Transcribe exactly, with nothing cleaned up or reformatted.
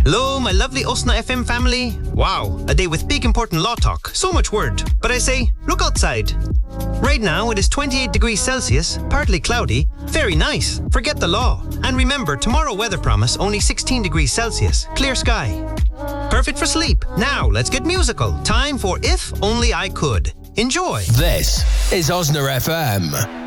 Hello, my lovely Usna F M family. Wow, a day with big important law talk. So much word. But I say, look outside. Right now it is twenty-eight degrees Celsius, partly cloudy. Very nice. Forget the law. And remember, tomorrow weather promise only sixteen degrees Celsius. Clear sky. Perfect for sleep. Now let's get musical. Time for If Only I Could. Enjoy. This is Osna F M.